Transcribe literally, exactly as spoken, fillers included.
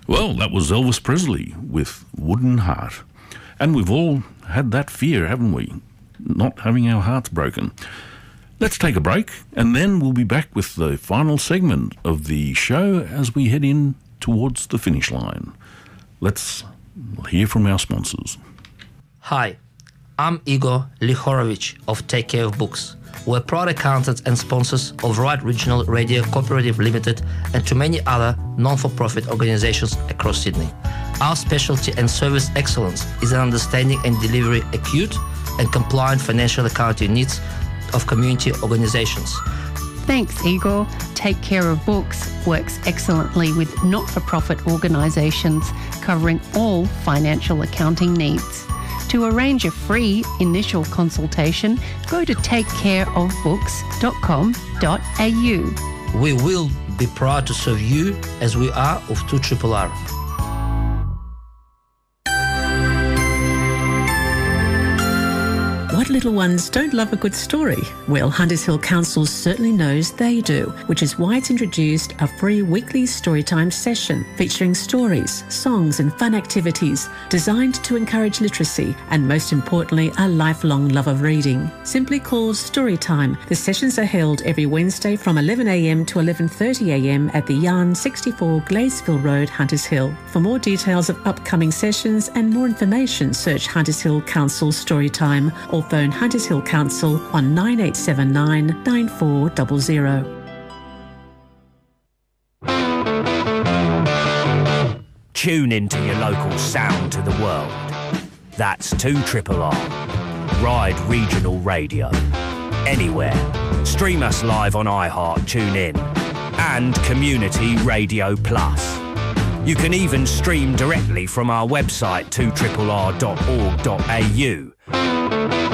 Well, that was Elvis Presley with Wooden Heart. And we've all had that fear, haven't we? Not having our hearts broken. Let's take a break, and then we'll be back with the final segment of the show as we head in towards the finish line. Let's hear from our sponsors. Hi, I'm Igor Lihorovich of Take Care of Books. We're proud accountants and sponsors of Right Regional Radio Cooperative Limited and to many other non-for-profit organizations across Sydney. Our specialty and service excellence is in understanding and delivering acute and compliant financial accounting needs of community organizations. Thanks, Igor. Take Care of Books works excellently with not-for-profit organisations covering all financial accounting needs. To arrange a free initial consultation, go to take care of books dot com dot a u. We will be proud to serve you as we are of two R R R. What little ones don't love a good story? Well, Hunters Hill Council certainly knows they do, which is why it's introduced a free weekly storytime session featuring stories, songs and fun activities designed to encourage literacy and, most importantly, a lifelong love of reading. Simply called Storytime, the sessions are held every Wednesday from eleven a m to eleven thirty a m at the Yarn sixty-four Gladesville Road, Hunters Hill. For more details of upcoming sessions and more information, search Hunters Hill Council Storytime or phone Hunters Hill Council on nine eight seven nine, nine four zero zero. Tune into your local sound to the world. That's two R R R. Ride Regional Radio. Anywhere. Stream us live on iHeart, TuneIn, and Community Radio Plus. You can even stream directly from our website two R R R dot org dot a u.